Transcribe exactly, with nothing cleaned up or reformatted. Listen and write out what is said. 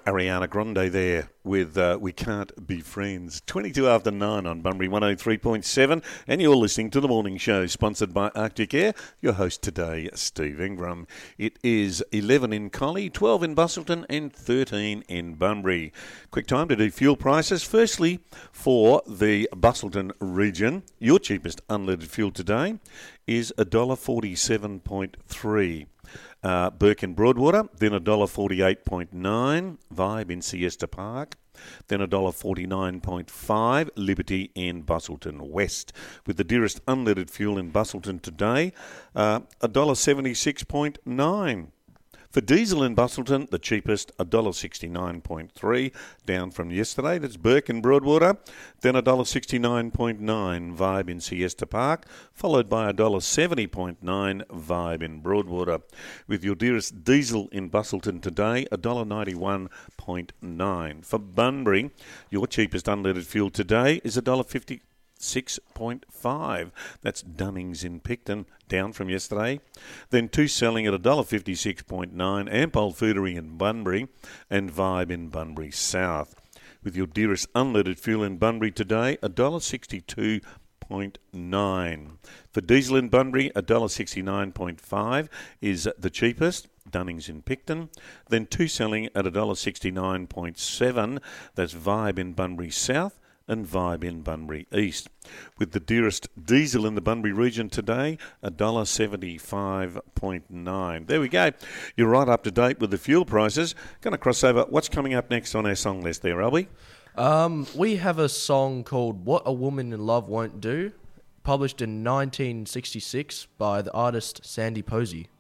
Ariana Grande there with uh, We Can't Be Friends. twenty-two after nine on Bunbury one oh three point seven, and you're listening to The Morning Show, sponsored by Arctic Air. Your host today, Steve Ingram. It is eleven in Collie, twelve in Bustleton and thirteen in Bunbury. Quick time to do fuel prices. Firstly, for the Bustleton region, your cheapest unleaded fuel today is one dollar forty-seven point three. Uh, Burke in Broadwater, then one dollar forty-eight point nine, Vibe in Siesta Park, then one dollar forty-nine point five, Liberty in Bustleton West. With the dearest unleaded fuel in Bustleton today, uh, one dollar seventy-six point nine. For diesel in Bustleton, the cheapest, one dollar sixty-nine point three, down from yesterday. That's Burke in Broadwater. Then one dollar sixty-nine point nine, Vibe in Siesta Park, followed by one dollar seventy point nine, Vibe in Broadwater. With your dearest diesel in Bustleton today, one dollar ninety-one point nine. For Bunbury, your cheapest unleaded fuel today is one dollar fifty. six point five. That's Dunnings in Picton, down from yesterday. Then two selling at one dollar fifty-six point nine, Ampol Foodery in Bunbury and Vibe in Bunbury South. With your dearest unleaded fuel in Bunbury today, one dollar sixty-two point nine. For diesel in Bunbury, one dollar sixty-nine point five is the cheapest, Dunnings in Picton. Then two selling at one dollar sixty-nine point seven, that's Vibe in Bunbury South and Vibe in Bunbury East. With the dearest diesel in the Bunbury region today, one dollar seventy-five point nine. There we go. You're right up to date with the fuel prices. Going to cross over. What's coming up next on our song list there, Albie? Um, we have a song called What a Woman in Love Won't Do, published in nineteen sixty-six by the artist Sandy Posey.